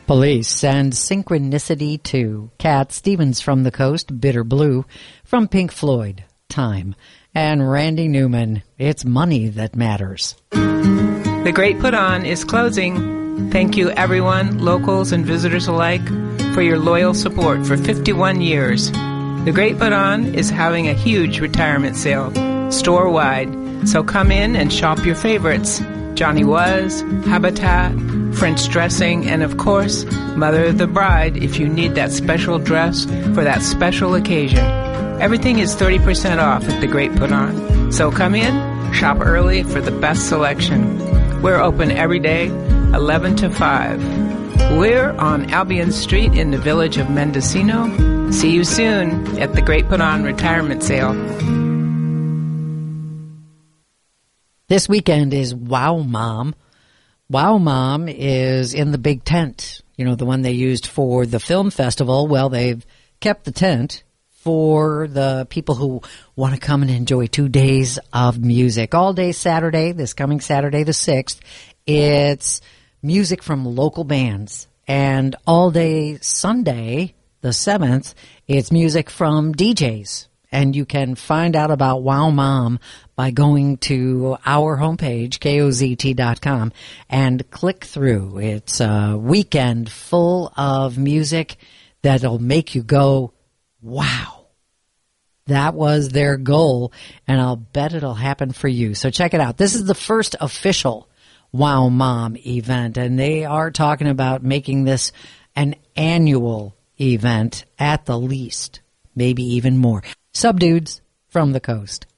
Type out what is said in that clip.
Police and Synchronicity 2. Cat Stevens from the Coast, Bitter Blue. From Pink Floyd, Time. And Randy Newman, It's Money That Matters. The Great Put On is closing. Thank you, everyone, locals and visitors alike, for your loyal support for 51 years. The Great Put On is having a huge retirement sale, store-wide. So come in and shop your favorites. Johnny Was, Habitat, French dressing, and of course, Mother of the Bride if you need that special dress for that special occasion. Everything is 30% off at The Great Put On. So come in, shop early for the best selection. We're open every day, 11 to 5. We're on Albion Street in the village of Mendocino. See you soon at The Great Put On Retirement Sale. This weekend is Wow Mom. Wow Mom is in the big tent, you know, the one they used for the film festival. Well, they've kept the tent for the people who want to come and enjoy 2 days of music. All day Saturday, this coming Saturday the 6th, it's music from local bands. And all day Sunday, the 7th, it's music from DJs. And you can find out about Wow Mom by going to our homepage, KOZT.com, and click through. It's a weekend full of music that'll make you go, wow. That was their goal, and I'll bet it'll happen for you. So check it out. This is the first official Wow Mom event, and they are talking about making this an annual event at the least, maybe even more. Subdudes from the Coast.